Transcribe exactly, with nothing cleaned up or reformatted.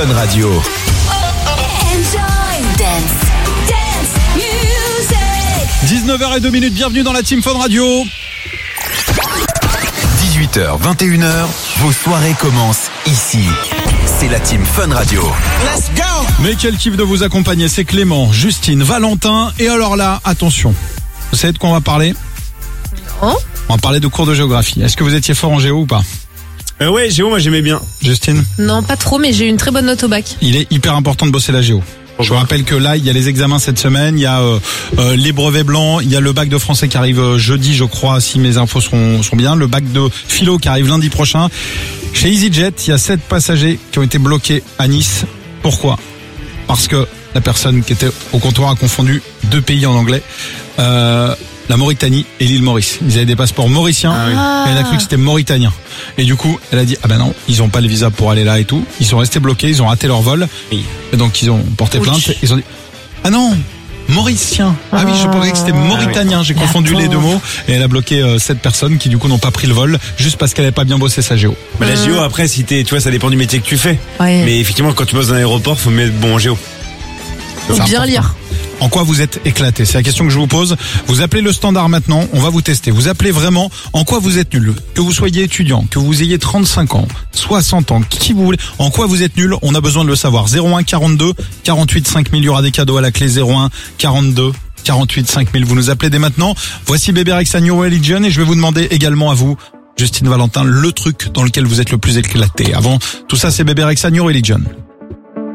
Fun Radio. Enjoy dance, dance music. dix-neuf heures zéro deux minutes, bienvenue dans la Team Fun Radio. dix-huit heures, vingt et une heures, vos soirées commencent ici. C'est la Team Fun Radio. Let's go! Mais quel kiff de vous accompagner, c'est Clément, Justine, Valentin. Et alors là, attention, vous savez de quoi on va parler? Non. On va parler de cours de géographie. Est-ce que vous étiez fort en géo ou pas? Euh, ouais, Géo, moi j'aimais bien. Justine? Non, pas trop, mais j'ai eu une très bonne note au bac. Il est hyper important de bosser la géo. Je vous rappelle que là, il y a les examens cette semaine, il y a euh, euh, les brevets blancs, il y a le bac de français qui arrive euh, jeudi, je crois, si mes infos sont, sont bien, le bac de philo qui arrive lundi prochain. Chez EasyJet, il y a sept passagers qui ont été bloqués à Nice. Pourquoi? Parce que la personne qui était au comptoir a confondu deux pays en anglais. Euh, la Mauritanie et l'île Maurice. Ils avaient des passeports mauriciens, Ah. et elle a cru que c'était mauritanien. Et du coup, elle a dit, ah ben non, ils ont pas le visa pour aller là et tout. Ils sont restés bloqués, ils ont raté leur vol. Oui. Et donc, ils ont porté Ouch. plainte. Ils ont dit, ah non, mauricien. Ah oui, je pensais que c'était mauritanien. J'ai La confondu les deux pauvre. mots. Et elle a bloqué euh, sept personnes qui, du coup, n'ont pas pris le vol juste parce qu'elle n'avait pas bien bossé sa géo. Mais la Géo, après, si t'es, tu vois, ça dépend du métier que tu fais. Ouais. Mais effectivement, quand tu bosses dans un aéroport, faut mettre bon en Géo. Faut C'est bien important. lire. En quoi vous êtes éclaté? C'est la question que je vous pose. Vous appelez le standard maintenant, on va vous tester. Vous appelez vraiment en quoi vous êtes nul. Que vous soyez étudiant, que vous ayez trente-cinq ans, soixante ans, qui vous voulez. En quoi vous êtes nul, on a besoin de le savoir. zéro un quarante-deux quarante-huit cinq mille, il y aura des cadeaux à la clé. Zéro un quarante-deux quarante-huit cinq mille. Vous nous appelez dès maintenant. Voici Bébé Rexha New Religion et je vais vous demander également à vous, Justine, Valentin, le truc dans lequel vous êtes le plus éclaté. Avant tout ça, c'est Bébé Rexha New Religion.